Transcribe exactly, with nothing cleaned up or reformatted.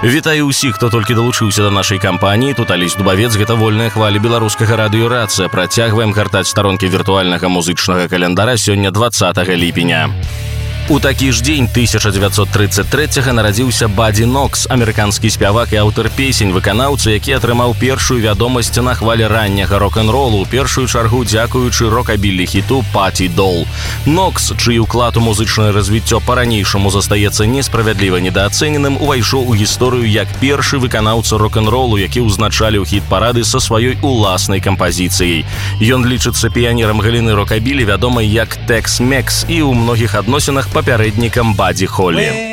Вітаю ўсіх, хто толькі далучыўся да нашай кампаніі. Тут Алесь Дубавец, гэта вольныя хвалі беларускага радыё «Рацыя». Працягваем гартаць старонкі віртуальнага музычнага календара сёння дваццатага ліпеня. У такі ж дзень тысяча дзевяцьсот трыццаць трэцяга нарадзіўся Бадди Нокс, амерыканскі спявак і аўтар песень, выканаўца, які атрымаў першую вядомасць на хвалі ранняга рок-н-ролу, у першую чаргу дзякуючы рокабілі хіту «Паті Дол». Нокс, чый уклад у музычнае развіццё па-ранейшаму застаецца несправядліва недаацэненым, увайшоў у гісторыю як першы выканаўца рок-н-ролу, які ўзначаліў хіт-парады са сваёй уласнай кампазіцыяй. Ён лічыцца піянерам галіны рокабілі, вядомай як Тэкс-Мекс, і ў многіх адносінах папярэднікам Бадди Холлі.